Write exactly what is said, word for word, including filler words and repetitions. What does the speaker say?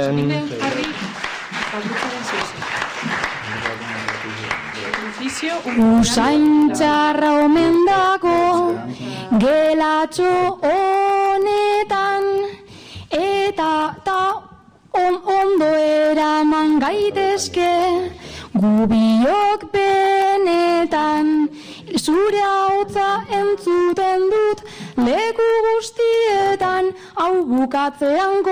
Usain txarra omen dago gelatxo honetan, eta ta on, ondo eraman gaitezke gubiok benetan. Zure ahotsa entzuten dut leku guztietan, hau bukatzean